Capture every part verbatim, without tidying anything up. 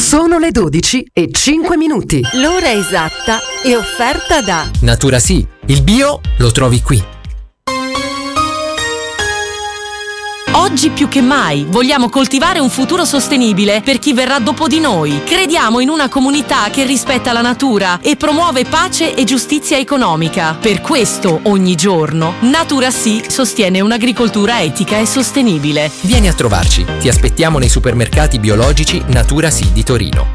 Sono le dodici e cinque minuti. L'ora esatta è offerta da Natura Sì, il bio lo trovi qui. Oggi più che mai vogliamo coltivare un futuro sostenibile per chi verrà dopo di noi. Crediamo in una comunità che rispetta la natura e promuove pace e giustizia economica. Per questo, ogni giorno, Natura Sì sostiene un'agricoltura etica e sostenibile. Vieni a trovarci, ti aspettiamo nei supermercati biologici Natura Sì di Torino.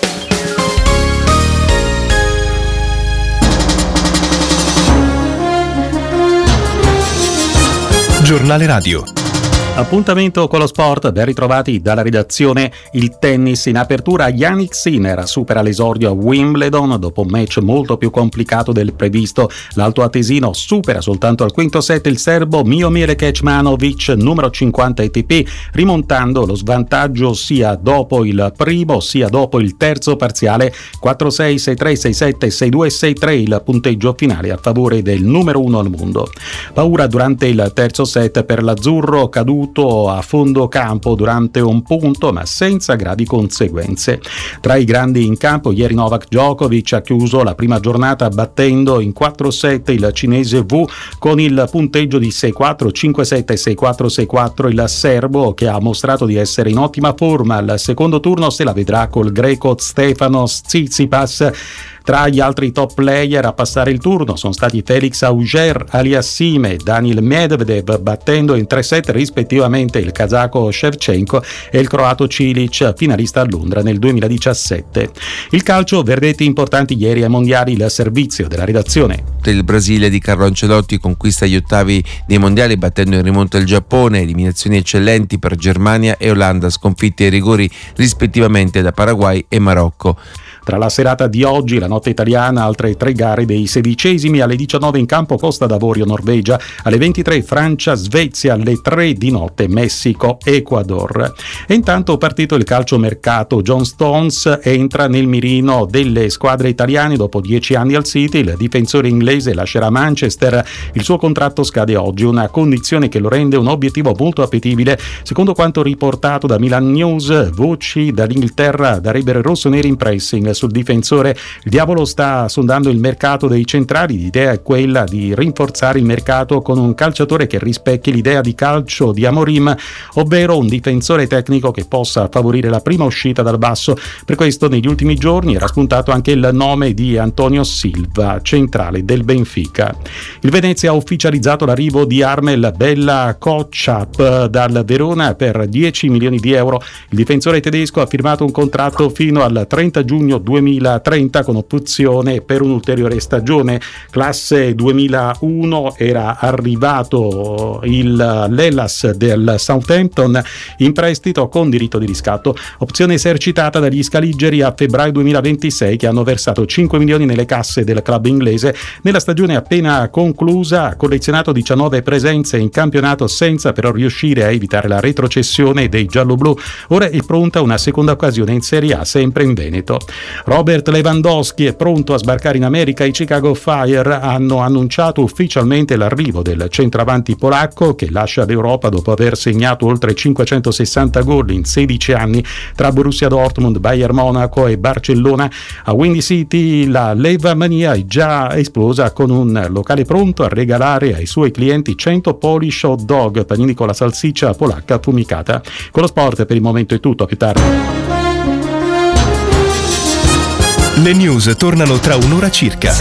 Giornale Radio. Appuntamento con lo sport, ben ritrovati dalla redazione. Il tennis in apertura, Jannik Sinner supera l'esordio a Wimbledon dopo un match molto più complicato del previsto. L'alto atesino supera soltanto al quinto set il serbo Miomir Kecmanovic, numero cinquanta A T P, rimontando lo svantaggio sia dopo il primo sia dopo il terzo parziale. quattro sei, sei tre, sei sette, sei due, sei tre il punteggio finale a favore del numero uno al mondo. Paura durante il terzo set per l'azzurro, caduto a fondo campo durante un punto ma senza gravi conseguenze. Tra i grandi in campo ieri Novak Djokovic ha chiuso la prima giornata battendo in quattro set il cinese Wu con il punteggio di sei quattro, cinque sette, sei quattro, sei quattro. Il serbo, che ha mostrato di essere in ottima forma al secondo turno, se la vedrà col greco Stefanos Tsitsipas. Tra gli altri top player a passare il turno sono stati Felix Auger-Aliassime e Daniil Medvedev, battendo in tre set rispettivamente il kazako Shevchenko e il croato Cilic, finalista a Londra nel duemiladiciassette. Il calcio, verdetti importanti ieri ai mondiali, il servizio della redazione. Il Brasile di Carlo Ancelotti conquista gli ottavi dei mondiali battendo in rimonta il Giappone, eliminazioni eccellenti per Germania e Olanda, sconfitte ai rigori rispettivamente da Paraguay e Marocco. Tra la serata di oggi, la notte italiana, altre tre gare dei sedicesimi. Alle diciannove in campo Costa d'Avorio Norvegia, alle ventitré Francia Svezia, alle tre di notte Messico Ecuador. E intanto partito il calciomercato, John Stones entra nel mirino delle squadre italiane dopo dieci anni al City. Il difensore inglese lascerà Manchester, il suo contratto scade oggi, una condizione che lo rende un obiettivo molto appetibile. Secondo quanto riportato da Milan News, voci dall'Inghilterra darebbero i rossoneri in pressing sul difensore. Il diavolo sta sondando il mercato dei centrali. L'idea è quella di rinforzare il mercato con un calciatore che rispecchi l'idea di calcio di Amorim, ovvero un difensore tecnico che possa favorire la prima uscita dal basso. Per questo negli ultimi giorni era spuntato anche il nome di Antonio Silva, centrale del Benfica. Il Venezia ha ufficializzato l'arrivo di Armel Bella Kotchap dal Verona per dieci milioni di euro. Il difensore tedesco ha firmato un contratto fino al trenta giugno duemilatrenta con opzione per un'ulteriore stagione. Classe duemilauno, era arrivato il l'Hellas del Southampton in prestito con diritto di riscatto, opzione esercitata dagli scaligeri a febbraio duemilaventisei, che hanno versato cinque milioni nelle casse del club inglese. Nella stagione appena conclusa ha collezionato diciannove presenze in campionato senza però riuscire a evitare la retrocessione dei gialloblu. Ora è pronta una seconda occasione in Serie A, sempre in Veneto. Robert Lewandowski è pronto a sbarcare in America. I Chicago Fire hanno annunciato ufficialmente l'arrivo del centravanti polacco, che lascia l'Europa dopo aver segnato oltre cinquecentosessanta gol in sedici anni tra Borussia Dortmund, Bayern Monaco e Barcellona. A Windy City la Levamania è già esplosa con un locale pronto a regalare ai suoi clienti cento Polish hot dog, panini con la salsiccia polacca affumicata. Con lo sport per il momento è tutto, a più tardi. Le news tornano tra un'ora circa.